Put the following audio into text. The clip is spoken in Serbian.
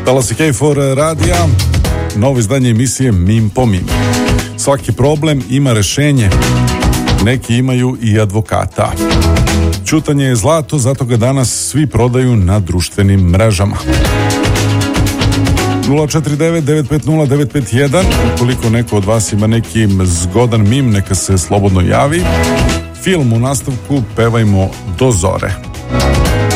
Dallas i K4 radija, novo izdanje emisije Mim po Mim. Svaki problem ima rešenje, neki imaju i advokata. Ćutanje je zlato, zato ga danas svi prodaju na društvenim mrežama. 049-950-951, ukoliko neko od vas ima neki zgodan mim, neka se slobodno javi. Film u nastavku Pevajmo do zore.